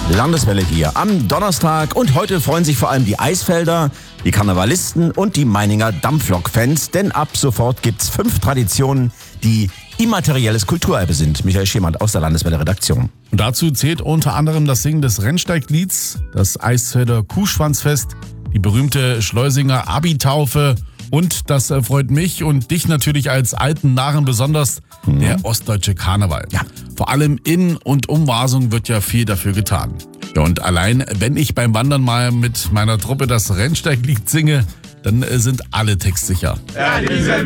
Landeswelle hier am Donnerstag und heute freuen sich vor allem die Eisfelder, die Karnevalisten und die Meininger Dampflok-Fans, denn ab sofort gibt's 5 Traditionen, die immaterielles Kulturerbe sind. Michael Schemand aus der Landeswelle-Redaktion. Und dazu zählt unter anderem das Singen des Rennsteiglieds, das Eisfelder Kuhschwanzfest, die berühmte Schleusinger Abi-Taufe und das freut mich und dich natürlich als alten Narren besonders, der ostdeutsche Karneval. Ja. Vor allem in und um Wasung wird ja viel dafür getan. Ja, und allein, wenn ich beim Wandern mal mit meiner Truppe das Rennsteiglied singe, dann sind alle textsicher. Ja,